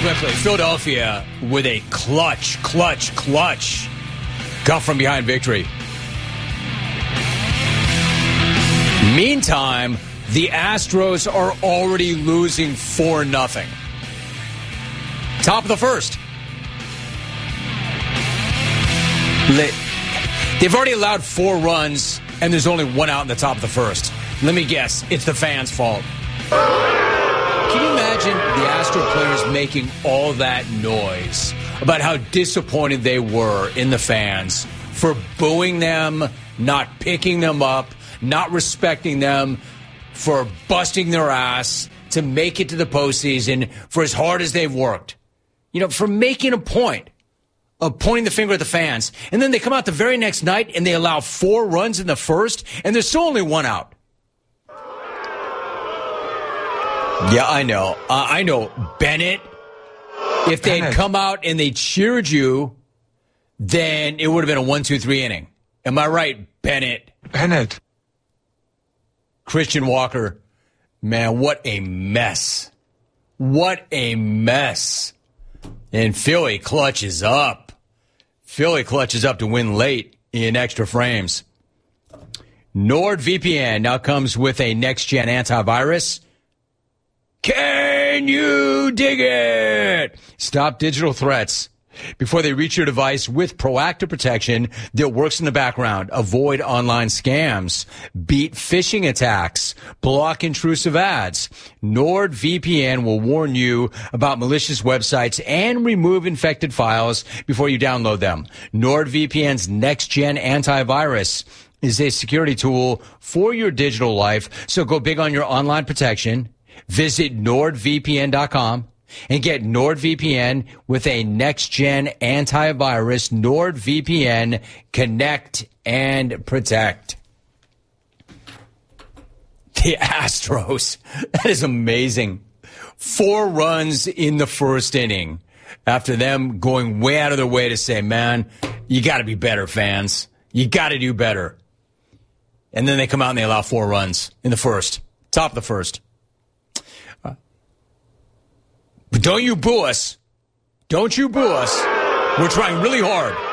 quickly. Philadelphia with a clutch come from behind victory. Meantime, the Astros are already losing 4-0. Top of the first. They've already allowed 4 runs, and there's only 1 out in the top of the first. Let me guess, it's the fans' fault. Can you imagine the Astro players making all that noise about how disappointed they were in the fans for booing them, not picking them up, not respecting them, for busting their ass to make it to the postseason, for as hard as they've worked? You know, for making a point of pointing the finger at the fans. And then they come out the very next night and they allow 4 runs in the first, and there's still only 1 out. Yeah, I know. I know. Bennett, if they had come out and they cheered you, then it would have been a 1-2-3 inning. Am I right, Bennett? Bennett. Christian Walker, man, what a mess. What a mess. And Philly clutches up. Philly clutches up to win late in extra frames. NordVPN now comes with a next-gen antivirus. Can you dig it? Stop digital threats before they reach your device with proactive protection that works in the background. Avoid online scams. Beat phishing attacks. Block intrusive ads. NordVPN will warn you about malicious websites and remove infected files before you download them. NordVPN's next-gen antivirus is a security tool for your digital life, so go big on your online protection. Visit NordVPN.com and get NordVPN with a next-gen antivirus. NordVPN, connect and protect. The Astros, that is amazing. 4 runs in the first inning after them going way out of their way to say, man, you got to be better, fans. You got to do better. And then they come out and they allow 4 runs in the first, top of the first. But don't you boo us. Don't you boo us. We're trying really hard